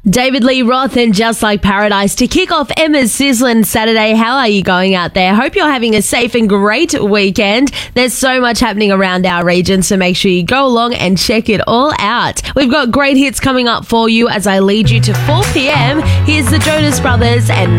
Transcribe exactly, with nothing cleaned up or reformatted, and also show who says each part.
Speaker 1: David Lee Roth and Just Like Paradise to kick off Emma's Sizzlin' Saturday. How are you going out there? Hope you're having a safe and great weekend. There's so much happening around our region, so make sure you go along and check it all out. We've got great hits coming up for you as I lead you to four p.m. Here's the Jonas Brothers and